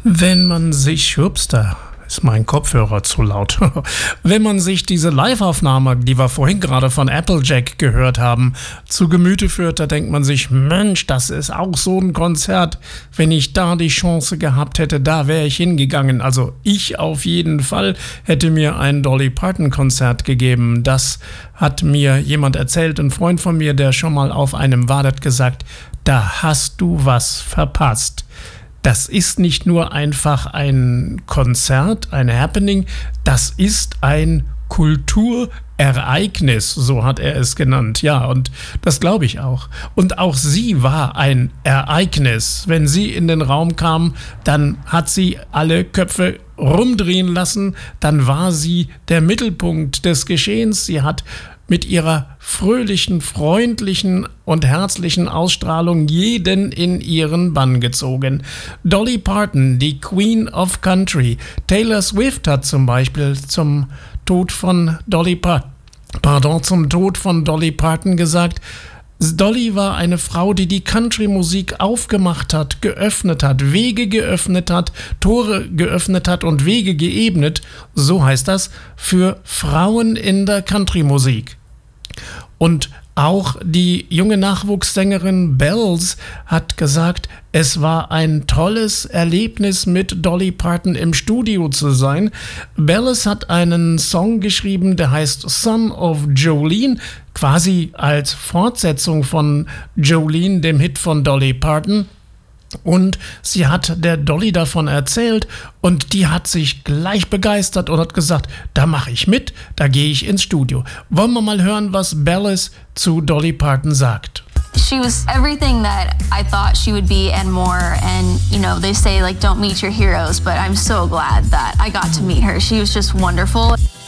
Wenn man sich, ups, da ist mein Kopfhörer zu laut. Wenn man sich diese Live-Aufnahme, die wir vorhin gerade von Applejack gehört haben, zu Gemüte führt, da denkt man sich, Mensch, das ist auch so ein Konzert. Wenn ich da die Chance gehabt hätte, da wäre ich hingegangen. Also ich auf jeden Fall hätte mir ein Dolly Parton-Konzert gegeben. Das hat mir jemand erzählt, ein Freund von mir, der schon mal auf einem war, hat gesagt, da hast du was verpasst. Das ist nicht nur einfach ein Konzert, ein Happening, das ist ein Kulturereignis, so hat er es genannt. Ja, und das glaube ich auch. Und auch sie war ein Ereignis. Wenn sie in den Raum kam, dann hat sie alle Köpfe rumdrehen lassen, dann war sie der Mittelpunkt des Geschehens. Sie hat mit ihrer fröhlichen, freundlichen und herzlichen Ausstrahlung jeden in ihren Bann gezogen. Dolly Parton, die Queen of Country. Taylor Swift hat zum Beispiel zum Tod von Dolly Parton gesagt, Dolly war eine Frau, die die Country-Musik aufgemacht hat, geöffnet hat, Wege geöffnet hat, Tore geöffnet hat und Wege geebnet, so heißt das, für Frauen in der Country-Musik. Und auch die junge Nachwuchssängerin Bells hat gesagt, es war ein tolles Erlebnis, mit Dolly Parton im Studio zu sein. Bells hat einen Song geschrieben, der heißt Son of Jolene, quasi als Fortsetzung von Jolene, dem Hit von Dolly Parton. Und sie hat der Dolly davon erzählt und die hat sich gleich begeistert und hat gesagt, da mache ich mit, da gehe ich ins Studio. Wollen wir mal hören, was Bellis zu Dolly Parton sagt. She was everything that I thought she would be and more, and you know, they say like don't meet your heroes, but I'm so glad that I got to meet her. She was just wonderful.